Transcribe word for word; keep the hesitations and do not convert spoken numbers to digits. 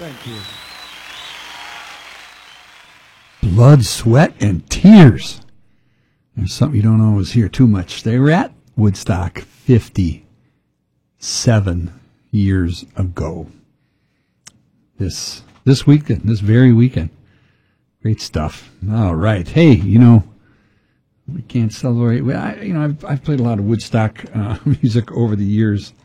Thank you. Blood, sweat, and tears. There's something you don't always hear too much. They were at Woodstock fifty-seven years ago. This this weekend, this very weekend. Great stuff. All right. Hey, you know, we can't celebrate. I, you know, I've, I've played a lot of Woodstock uh, music over the years.